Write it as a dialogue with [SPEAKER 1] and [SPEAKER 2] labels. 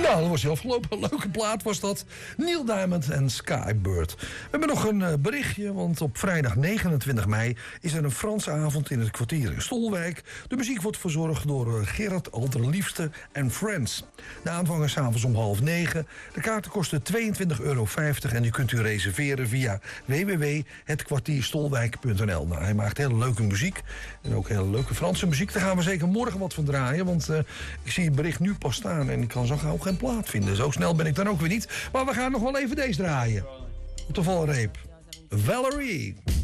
[SPEAKER 1] Ja, dat was hij afgelopen. Een leuke plaat was dat. Neil Diamond en Skybird. We hebben nog een berichtje, want op vrijdag 29 mei... is er een Franse avond in het kwartier in Stolwijk. De muziek wordt verzorgd door Gerard Alterliefste en Friends. De aanvang is 's avonds om 8:30. De kaarten kosten €22,50 en die kunt u reserveren via www.hetkwartierstolwijk.nl. Nou, hij maakt hele leuke muziek. En ook hele leuke Franse muziek. Daar gaan we zeker morgen wat van draaien. Want ik zie het bericht nu pas staan en ik kan zo gauw geen plaat vinden. Zo snel ben ik dan ook weer niet. Maar we gaan nog wel even deze draaien. Op de valreep. Valerie.